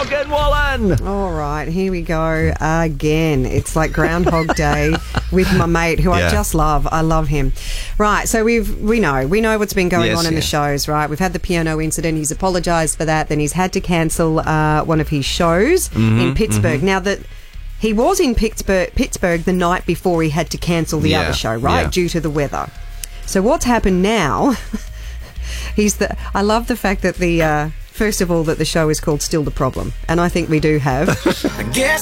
Morgan Wallen. All right, here we go again. It's like Groundhog Day with my mate, who I just love. I love him. Right, so we know what's been going on in the shows, right? We've had the piano incident. He's apologised for that. Then he's had to cancel one of his shows in Pittsburgh. Now that he was in Pittsburgh the night before he had to cancel the other show, right, due to the weather. So what's happened now? I love the fact that first of all, that the show is called Still the Problem, and I think we do have.